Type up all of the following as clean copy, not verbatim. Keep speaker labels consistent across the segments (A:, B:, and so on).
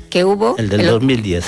A: que hubo...
B: El del 2010.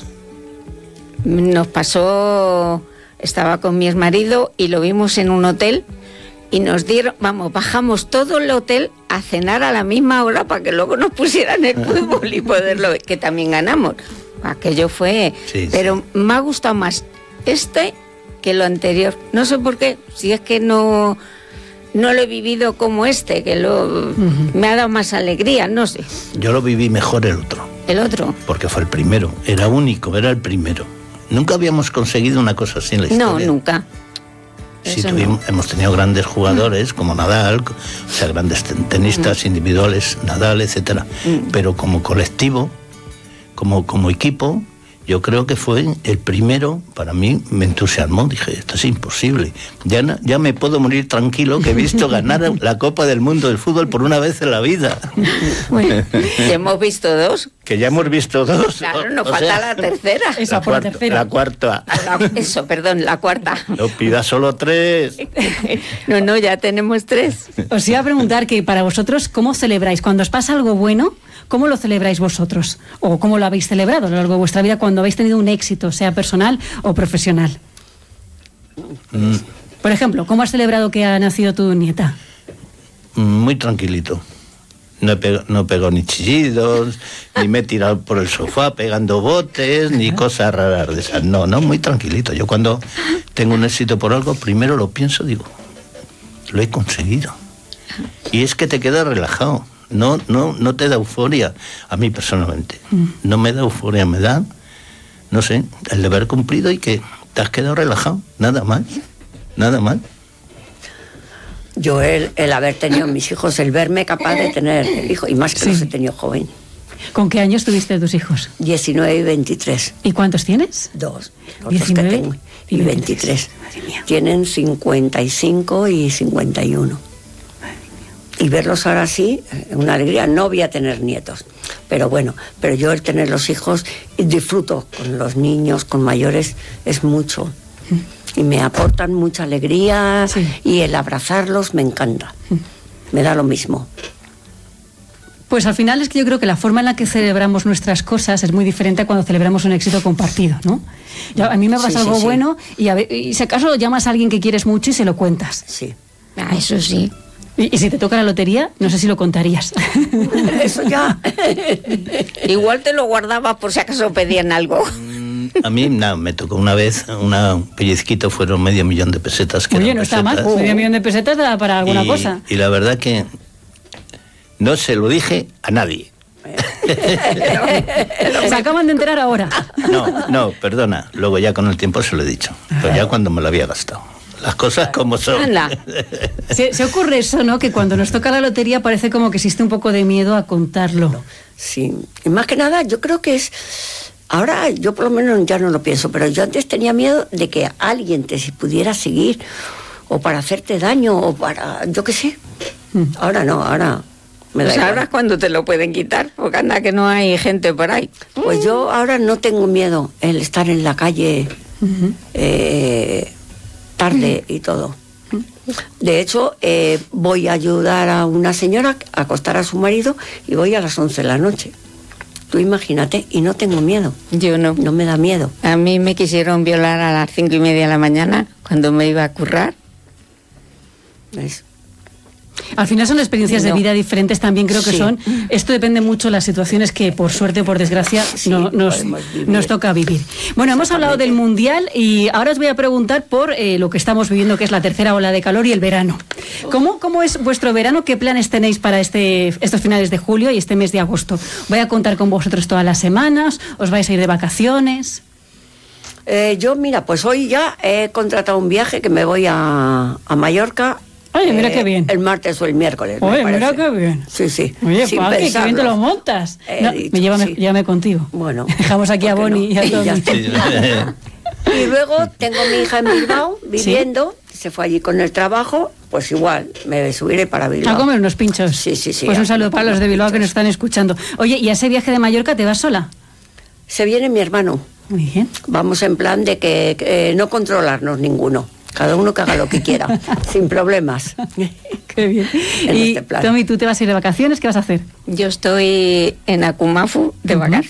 A: Nos pasó, estaba con mi exmarido y lo vimos en un hotel y nos dieron, bajamos todo el hotel a cenar a la misma hora para que luego nos pusieran el fútbol y poderlo ver, que también ganamos. Aquello fue...
B: Sí,
A: pero
B: sí.
A: me ha gustado más que lo anterior. No sé por qué, si es que no lo he vivido como que me ha dado más alegría, no sé.
B: Yo lo viví mejor el otro.
A: ¿El otro?
B: Porque fue el primero, era único, era el primero. Nunca habíamos conseguido una cosa así en la historia.
A: No, nunca.
B: Sí, hemos tenido grandes jugadores como Nadal, o sea, grandes tenistas individuales, Nadal, etcétera. Pero como colectivo, como equipo, yo creo que fue el primero. Para mí me entusiasmó, dije, esto es imposible. Ya me puedo morir tranquilo, que he visto ganar la Copa del Mundo del fútbol por una vez en la vida.
A: Bueno, ya hemos visto dos.
B: Que ya hemos visto dos.
A: Claro, nos falta la tercera.
C: Esa por la tercera.
B: La cuarta.
A: La cuarta.
B: No pidas solo 3.
A: No, ya tenemos 3.
C: Os iba a preguntar que para vosotros, ¿cómo celebráis? Cuando os pasa algo bueno, ¿cómo lo celebráis vosotros? ¿O cómo lo habéis celebrado a lo largo de vuestra vida cuando habéis tenido un éxito, sea personal o profesional? Por ejemplo, ¿cómo has celebrado que ha nacido tu nieta?
B: Muy tranquilito. No he pegado ni chillidos, ni me he tirado por el sofá pegando botes, ni cosas raras de esas. No, muy tranquilito. Yo cuando tengo un éxito por algo, primero lo pienso, digo, lo he conseguido. Y es que te quedas relajado. No te da euforia. A mí personalmente. No me da euforia, me da, no sé, el de haber cumplido y que te has quedado relajado. Nada más.
D: Yo el haber tenido mis hijos, el verme capaz de tener el hijo, y más que los he tenido joven.
C: ¿Con qué años tuviste tus hijos?
D: 19 y 23.
C: ¿Y cuántos tienes?
D: 2.
C: 19
D: que tengo. Y 23.
C: Madre mía.
D: Tienen 55 y 51. Y verlos ahora sí, una alegría. No voy a tener nietos, pero yo el tener los hijos, disfruto con los niños, con mayores, es mucho. Y me aportan mucha alegría, sí. Y el abrazarlos me encanta. Me da lo mismo.
C: Pues al final es que yo creo que la forma en la que celebramos nuestras cosas es muy diferente a cuando celebramos un éxito compartido, ¿no? A mí me pasa algo bueno y si acaso llamas a alguien que quieres mucho y se lo cuentas.
D: Sí.
A: Eso sí.
C: Y si te toca la lotería, no sé si lo contarías.
D: Eso ya.
A: Igual te lo guardabas por si acaso pedían algo.
B: A mí me tocó una vez, un pellizquito, fueron 500.000 de pesetas.
C: Oye, no está mal, 500.000 de pesetas da para alguna cosa.
B: Y la verdad que no se lo dije a nadie.
C: Se acaban de enterar ahora.
B: No, perdona, luego ya con el tiempo se lo he dicho, pero ya cuando me lo había gastado. Las cosas como son.
C: Se ocurre eso, ¿no? Que cuando nos toca la lotería parece como que existe un poco de miedo a contarlo.
D: Sí, y más que nada yo creo que es... Ahora yo por lo menos ya no lo pienso, pero yo antes tenía miedo de que alguien te pudiera seguir o para hacerte daño o para... yo qué sé. Ahora no, ahora...
A: Pues ahora es cuando te lo pueden quitar, porque anda que no hay gente por ahí.
D: Pues yo ahora no tengo miedo el estar en la calle tarde y todo. De hecho, voy a ayudar a una señora a acostar a su marido y voy a las 11 de la noche. Tú imagínate, y no tengo miedo.
A: Yo no.
D: No me da miedo.
A: A mí me quisieron violar a las 5:30 de la mañana cuando me iba a currar.
D: ¿Ves?
C: Al final son experiencias de vida diferentes también, creo que son. Esto depende mucho de las situaciones que, por suerte o por desgracia, nos toca vivir. Bueno, hemos hablado del Mundial y ahora os voy a preguntar por lo que estamos viviendo, que es la tercera ola de calor y el verano. ¿Cómo es vuestro verano? ¿Qué planes tenéis para estos finales de julio y este mes de agosto? ¿Voy a contar con vosotros todas las semanas? ¿Os vais a ir de vacaciones?
D: Yo, mira, pues hoy ya he contratado un viaje que me voy a Mallorca.
C: Oye, mira qué bien.
D: El martes o el miércoles.
C: Oye, mira qué bien.
D: Sí.
C: Oye, Paqui, qué bien te lo montas. Llévame contigo.
D: Bueno.
C: Dejamos aquí a Bonnie y a Tommy.
D: Y luego tengo a mi hija en Bilbao viviendo. Se fue allí con el trabajo. Pues igual, me subiré para Bilbao.
C: A comer unos pinchos.
D: Sí.
C: Pues un saludo para los de Bilbao que nos están escuchando. Oye, ¿y a ese viaje de Mallorca te vas sola?
D: Se viene mi hermano.
C: Muy bien.
D: Vamos en plan de que no controlarnos ninguno. Cada uno que haga lo que quiera, sin problemas.
C: Qué bien. Y Tommy, ¿tú te vas a ir de vacaciones? ¿Qué vas a hacer?
A: Yo estoy en Akumafu de vacaciones.